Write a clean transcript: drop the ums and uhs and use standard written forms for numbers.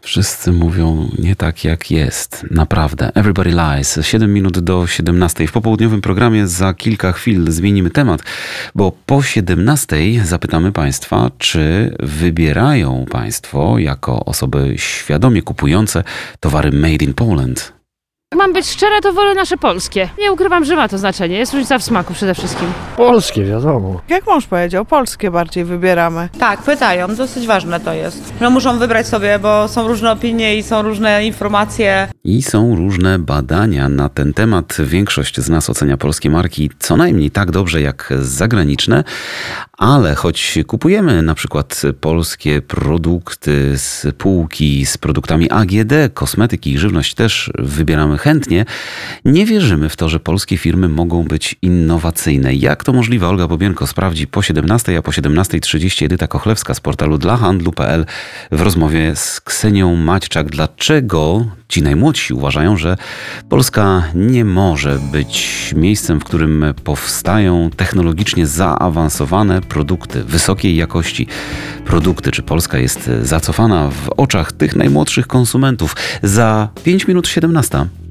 Wszyscy mówią nie tak jak jest. Naprawdę. Everybody lies. 7 minut do 17. W popołudniowym programie za kilka chwil zmienimy temat, bo po 17 zapytamy Państwa, czy wybierają Państwo jako osoby świadomie kupujące towary made in Poland. Jak mam być szczera, to wolę nasze polskie. Nie ukrywam, że ma to znaczenie. Jest różnica w smaku przede wszystkim. Polskie, wiadomo. Jak mąż powiedział, polskie bardziej wybieramy. Tak, pytają, dosyć ważne to jest. Że muszą wybrać sobie, bo są różne opinie i są różne informacje. I są różne badania na ten temat. Większość z nas ocenia polskie marki co najmniej tak dobrze jak zagraniczne, ale choć kupujemy na przykład polskie produkty z półki z produktami AGD, kosmetyki i żywność też wybieramy chętnie, nie wierzymy w to, że polskie firmy mogą być innowacyjne. Jak to możliwe? Olga Bobienko sprawdzi po 17, a po 17:30 Edyta Kochlewska z portalu dlahandlu.pl w rozmowie z Ksenią Maćczak. Dlaczego ci najmłodsi uważają, że Polska nie może być miejscem, w którym powstają technologicznie zaawansowane produkty, wysokiej jakości produkty? Czy Polska jest zacofana w oczach tych najmłodszych konsumentów? Za 5 minut 17.